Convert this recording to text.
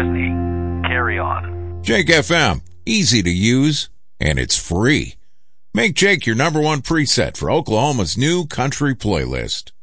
Disney. Carry on. Jake FM. Easy to use, and it's free. Make Jake your number one preset for Oklahoma's new country playlist.